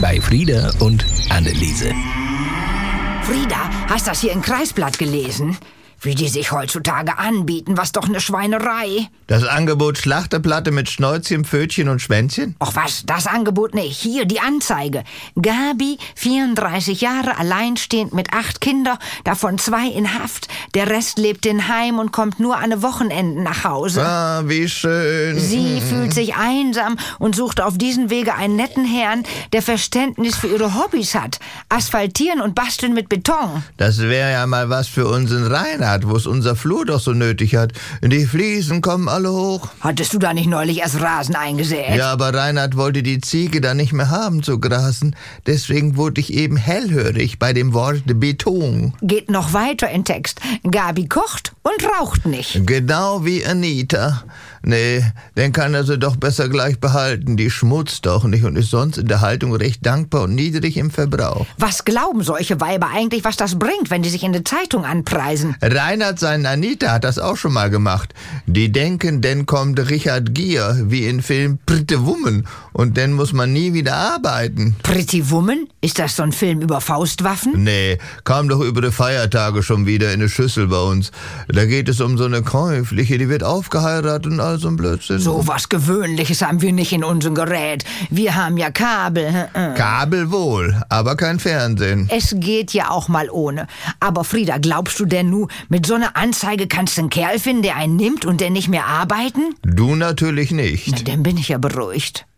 bei Frieda und Anneliese. Frieda, hast das hier im Kreisblatt gelesen? Wie die sich heutzutage anbieten, was doch eine Schweinerei. Das Angebot Schlachterplatte mit Schnäuzchen, Pfötchen und Schwänzchen? Och was, das Angebot nicht. Hier, die Anzeige. Gabi, 34 Jahre, alleinstehend mit 8 Kindern, davon 2 in Haft. Der Rest lebt in Heim und kommt nur an den Wochenenden nach Hause. Ah, wie schön. Sie fühlt sich einsam und sucht auf diesen Wege einen netten Herrn, der Verständnis für ihre Hobbys hat. Asphaltieren und basteln mit Beton. Das wäre ja mal was für unseren Reinhard, wo es unser Flur doch so nötig hat. Die Fliesen kommen alle hoch. Hattest du da nicht neulich erst Rasen eingesät? Ja, aber Reinhard wollte die Ziege da nicht mehr haben zu grasen. Deswegen wurde ich eben hellhörig bei dem Wort Beton. Geht noch weiter im Text. Gabi kocht und raucht nicht. Genau wie Anita. Nee, den kann er sie doch besser gleich behalten. Die schmutzt doch nicht und ist sonst in der Haltung recht dankbar und niedrig im Verbrauch. Was glauben solche Weiber eigentlich, was das bringt, wenn die sich in der Zeitung anpreisen? Reinhard seine Anita hat das auch schon mal gemacht. Die denken, denn kommt Richard Gere, wie im Film Pretty Woman. Und dann muss man nie wieder arbeiten. Pretty Woman? Ist das so ein Film über Faustwaffen? Nee, kam doch über die Feiertage schon wieder in eine Schüssel bei uns. Da geht es um so eine Käufliche, die wird aufgeheiratet und all so ein Blödsinn. So was Gewöhnliches haben wir nicht in unserem Gerät. Wir haben ja Kabel. Kabel wohl, aber kein Fernsehen. Es geht ja auch mal ohne. Aber Frieda, glaubst du denn nu, mit so einer Anzeige kannst du einen Kerl finden, der einen nimmt und der nicht mehr arbeiten? Du natürlich nicht. Na, dann bin ich ja beruhigt.